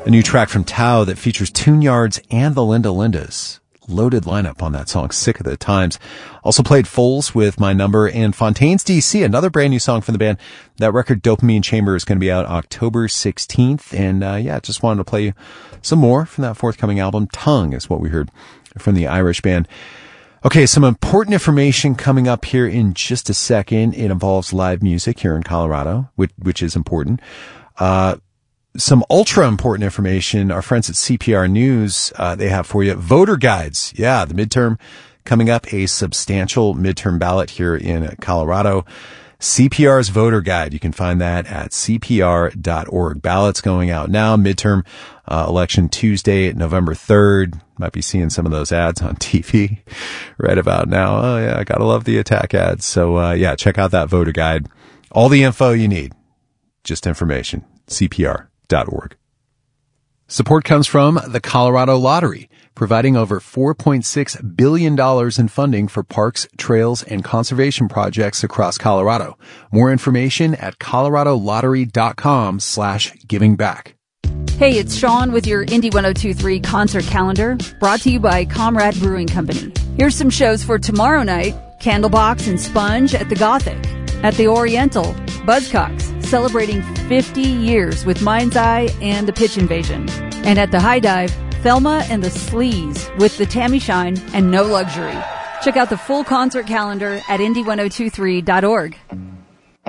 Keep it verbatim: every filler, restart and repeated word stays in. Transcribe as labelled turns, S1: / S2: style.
S1: a new track from Tao that features Tune Yards and the Linda Lindas. Loaded lineup on that song, Sick of the Times. Also played Foals with My Number and Fontaines D C, another brand new song from the band. That record, Dopamine Chamber, is going to be out October sixteenth. And uh, yeah, just wanted to play you some more from that forthcoming album. Tongue is what we heard from the Irish band. Okay, some important information coming up here in just a second. It involves live music here in Colorado, which, which is important. Uh, Some ultra important information. Our friends at C P R News, uh, they have for you voter guides. Yeah, the midterm coming up, a substantial midterm ballot here in Colorado. C P R's voter guide. You can find that at C P R dot org. Ballots going out now. Midterm uh, election Tuesday, November third. Might be seeing some of those ads on T V right about now. Oh yeah, I gotta love the attack ads. So uh, yeah, check out that voter guide. All the info you need. Just information. C P R dot org. Support comes from the Colorado Lottery, providing over four point six billion dollars in funding for parks, trails, and conservation projects across Colorado. More information at colorado lottery dot com slash giving back.
S2: Hey, it's Sean with your Indie ten twenty-three concert calendar, brought to you by Comrade Brewing Company. Here's some shows for tomorrow night: Candlebox and Sponge at the Gothic. At the Oriental, Buzzcocks, celebrating fifty years with Mind's Eye and the Pitch Invasion. And at the High Dive, Thelma and the Sleaze with the Tammy Shine and No Luxury. Check out the full concert calendar at indie ten twenty-three dot org.